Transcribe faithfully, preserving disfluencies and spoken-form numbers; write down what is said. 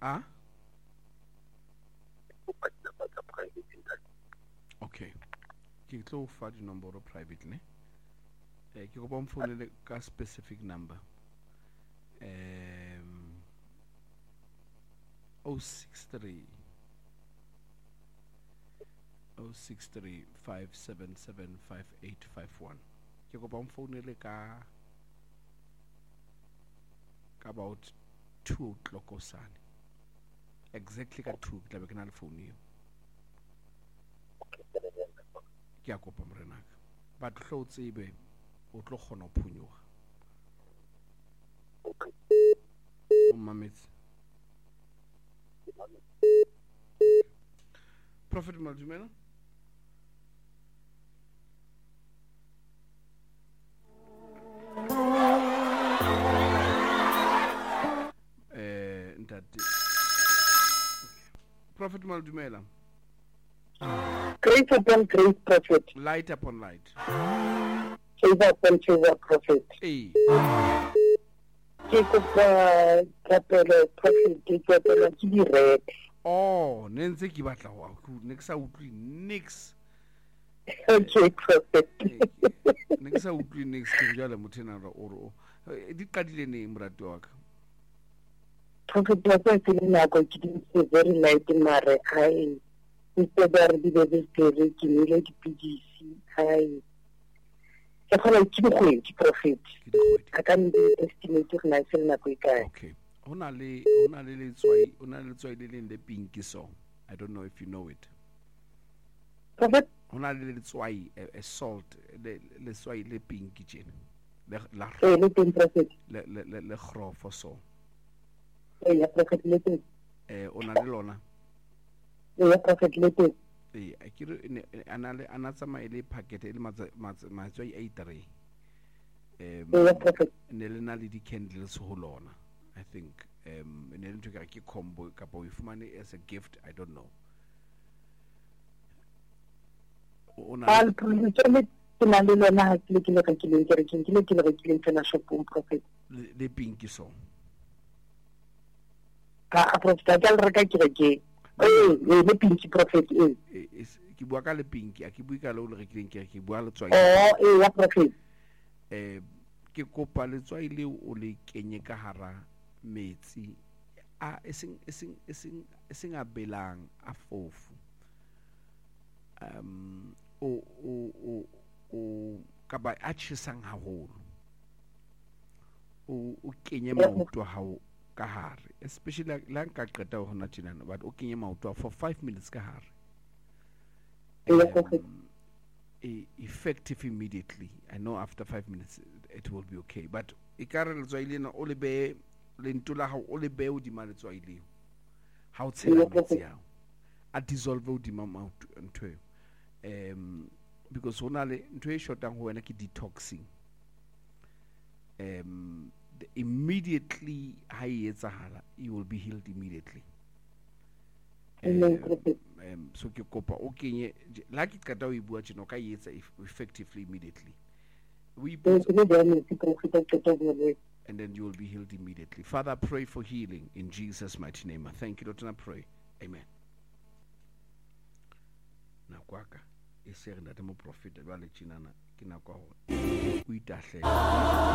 Ah? Okay. Ke tlo fa di nomoro private ne. Eh ke go ba mfounele ka specific number. Um oh six three oh six three five seven seven five eight five one. Ke go ba mfounele ka ka about two o'clock osane. Exactly ka two ke tla be ke na le phone eo. Ke a kopa morenaka. Ba tlo tsebe o tlo kgona ho phunyoga. O mametse. Prophet Maldumela. Eh ntate. Prophet Maldumela. Grace upon grace, prophet. Light upon light. Favor upon favor, prophet. Hey. Jacob, uh, Capella, prophet, Capella, to be read. Oh, nenze ki batla wa ku next utlwi next. Okay, prophet. Next utlwi next ke jala motena ra oro. Di qadile ne mrati wa ka. Prophet, what I feel now, I didn't say very light in my eye. Instead of the baby, I need to P G C. I. Ke khona ke dikgwedi prophet. Ke dikgwedi. I can't be estimated myself na go ikae. Okay. Hona le hona le letswai hona le letswai le leng le pink song. I don't know if you know it. Prophet, Hona le letswai a salt le letswai le pink tjena. Le la eh le teng prophet. le le le le grofo so. Eh ya prophet le teng. Eh ona le lona. Eh ya prophet le teng. Eh akere ana le ana tsama ile packet ile matsa matswai a itare. Um, Eh ya prophet. ne le na le di candles ho lona. I think um ne le ntho ka ke combo kapa o ifumane as a gift, I don't know. Ona Al probably na le lona ha ke le ke le ka ke le ke ke ke le ke le ke le tsena shopong prophet. le pink song. Ka prophet a tla re ka ke re ke eh le pink prophet eh. Is ke bua ka le pink a ke bua ka le o le rekileng ke ke bua le tswai. Oh eh ya prophet. Eh ke kopa le tswai le o le kenye ka hara metsi a eseng eseng eseng eseng a belang a fofu. Um o o o o ka ba a tjhesang haholo. O o kenye maoto ha o ka hare, especially la nka qeta ho na tjena but o kenye maoto for five minutes ka hare. Um, e effective immediately. I know after five minutes it will be okay, but ikare le tswa ile na o le be le ntula ha o le be o di male tswa ile ha o tshela metsi ya a dissolve o di mama ntwe um because hona le ntwe e shotang ho wena ke detoxing. Um the, immediately ha e etsahala you will be healed immediately. Um, um, so ke kopa o kenye la ke qeta o e bua tjena o ka etsa effectively immediately. We and then you will be healed immediately. Father, I pray for healing in Jesus' mighty name. I thank you, Lord, and I pray. Amen. Na kwaka e sere ntate mo prophet ba le tjena na ke na kwa ho o itahle